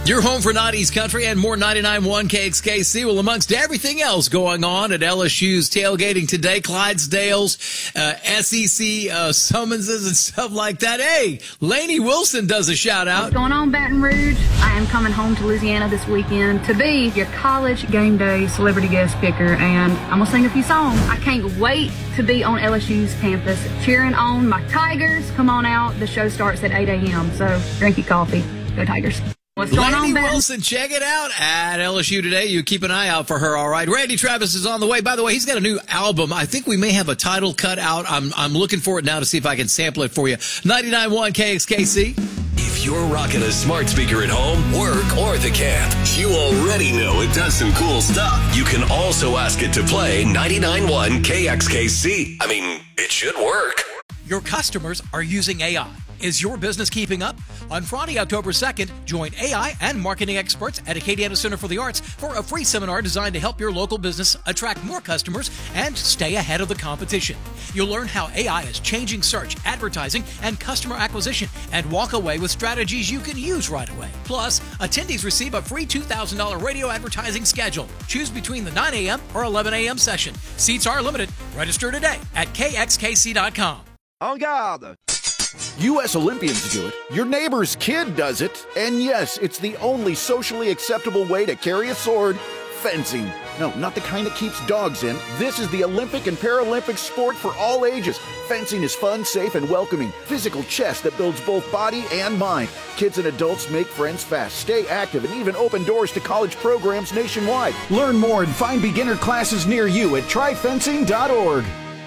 Your home for 90s country and more 99.1 KXKC. Well, amongst everything else going on at LSU's tailgating today, Clydesdale's, SEC summonses and stuff like that. Hey, Lainey Wilson does a shout out. What's going on, Baton Rouge? I am coming home to Louisiana this weekend to be your college game day celebrity guest picker, and I'm gonna sing a few songs. I can't wait to be on LSU's campus cheering on my Tigers. Come on out. The show starts at 8 a.m., so drink your coffee. Go Tigers. What's going on, Lainey Wilson, check it out at LSU today. You keep an eye out for her, all right. Randy Travis is on the way. By the way, he's got a new album. I think we may have a title cut out. I'm looking for it now to see if I can sample it for you. 99.1 KXKC. If you're rocking a smart speaker at home, work, or the camp, you already know it does some cool stuff. You can also ask it to play 99.1 KXKC. I mean, it should work. Your customers are using AI. Is your business keeping up? On Friday, October 2nd, join AI and marketing experts at Acadiana Center for the Arts for a free seminar designed to help your local business attract more customers and stay ahead of the competition. You'll learn how AI is changing search, advertising, and customer acquisition, and walk away with strategies you can use right away. Plus, attendees receive a free $2,000 radio advertising schedule. Choose between the 9 a.m. or 11 a.m. session. Seats are limited. Register today at kxkc.com. En garde! U.S. Olympians do it, your neighbor's kid does it, and yes, it's the only socially acceptable way to carry a sword, fencing. No, not the kind that keeps dogs in. This is the Olympic and Paralympic sport for all ages. Fencing is fun, safe, and welcoming. Physical chess that builds both body and mind. Kids and adults make friends fast, stay active, and even open doors to college programs nationwide. Learn more and find beginner classes near you at tryfencing.org.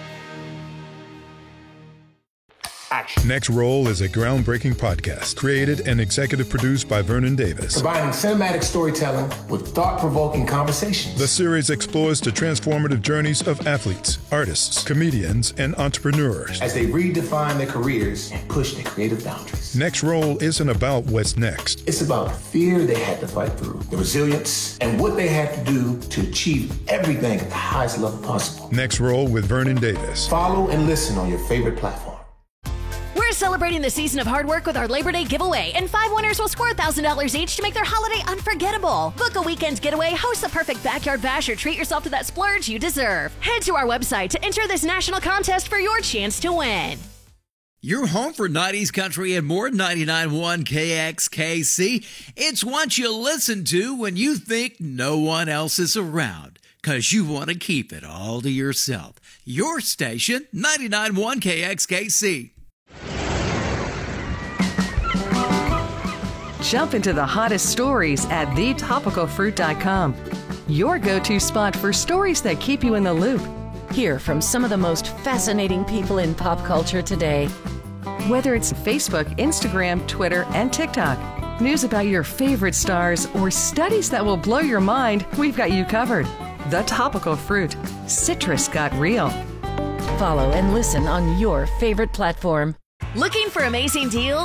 Action. Next Roll is a groundbreaking podcast created and executive produced by Vernon Davis. Combining cinematic storytelling with thought-provoking conversations. The series explores the transformative journeys of athletes, artists, comedians, and entrepreneurs as they redefine their careers and push their creative boundaries. Next Roll isn't about what's next. It's about the fear they had to fight through, the resilience, and what they had to do to achieve everything at the highest level possible. Next Roll with Vernon Davis. Follow and listen on your favorite platform. We're celebrating the season of hard work with our Labor Day giveaway, and 5 winners will score $1,000 each to make their holiday unforgettable. Book a weekend getaway, host the perfect backyard bash, or treat yourself to that splurge you deserve. Head to our website to enter this national contest for your chance to win. You're home for 90s country and more. 99.1 KXKC. It's what you listen to when you think no one else is around, because you want to keep it all to yourself. Your station, 99.1 KXKC. Jump into the hottest stories at thetopicalfruit.com. Your go-to spot for stories that keep you in the loop. Hear from some of the most fascinating people in pop culture today. Whether it's Facebook, Instagram, Twitter, and TikTok, news about your favorite stars, or studies that will blow your mind, we've got you covered. The Topical Fruit. Citrus got real. Follow and listen on your favorite platform. Looking for amazing deals?